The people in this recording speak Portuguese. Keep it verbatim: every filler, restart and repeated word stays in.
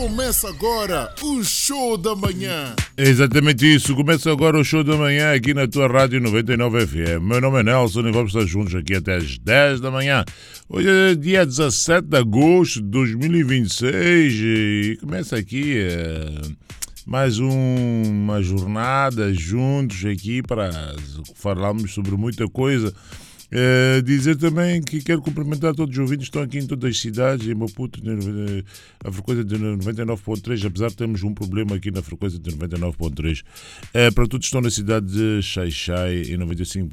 Começa agora o Show da Manhã. É exatamente isso. Começa agora o Show da Manhã aqui na tua Rádio noventa e nove F M. Meu nome é Nelson e vamos estar juntos aqui até às dez da manhã. Hoje é dia dezassete de agosto de dois mil e vinte e seis e começa aqui é, mais um, uma jornada juntos aqui para falarmos sobre muita coisa. É, dizer também que quero cumprimentar todos os ouvintes que estão aqui em todas as cidades, em Maputo, a frequência de noventa e nove ponto três, apesar de termos um problema aqui na frequência de noventa e nove ponto três. É, para todos que estão na cidade de Xai-Xai, em noventa e cinco